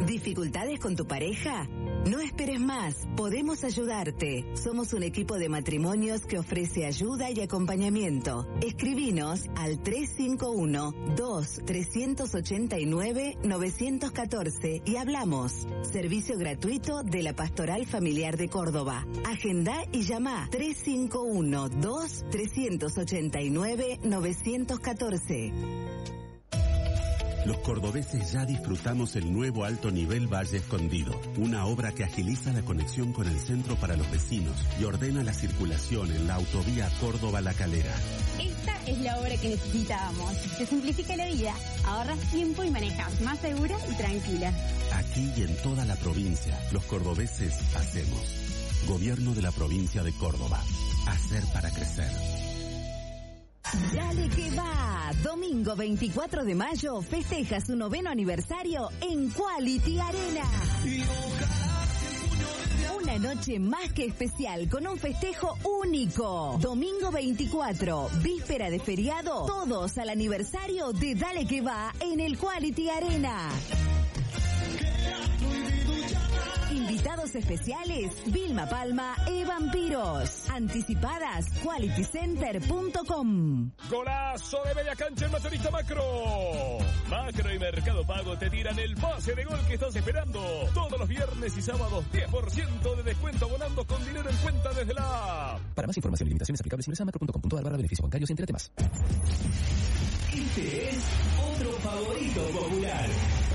¿Dificultades con tu pareja? No esperes más, podemos ayudarte. Somos un equipo de matrimonios que ofrece ayuda y acompañamiento. Escribinos al 351-2389-914 y hablamos. Servicio gratuito de la Pastoral Familiar de Córdoba. Agenda y llama 351-2389-914. Los cordobeses ya disfrutamos el nuevo Alto Nivel Valle Escondido, una obra que agiliza la conexión con el centro para los vecinos y ordena la circulación en la autovía Córdoba-La Calera. Esta es la obra que necesitábamos. Te simplifica la vida, ahorras tiempo y manejas más segura y tranquila. Aquí y en toda la provincia, los cordobeses hacemos. Gobierno de la provincia de Córdoba. Hacer para crecer. Dale que va. Domingo 24 de mayo festeja su 9º aniversario en Quality Arena. Una noche más que especial con un festejo único. Domingo 24, víspera de feriado, todos al aniversario de Dale que va en el Quality Arena. Invitados especiales, Vilma Palma e Vampiros. Anticipadas, qualitycenter.com. Golazo de media cancha el mayorista Macro. Macro y Mercado Pago te tiran el pase de gol que estás esperando. Todos los viernes y sábados, 10% de descuento abonando con dinero en cuenta desde la app. Para más información y limitaciones aplicables ingresa a macro.com.ar/beneficios bancarios y entérate más. Este es otro favorito popular.